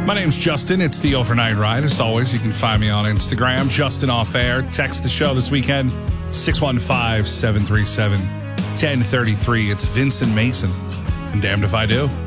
My name's Justin. It's the Overnight Ride. As always, you can find me on Instagram, Justin Off Air. Text the show this weekend, 615-737-1033. It's Vincent Mason, and damned if I do.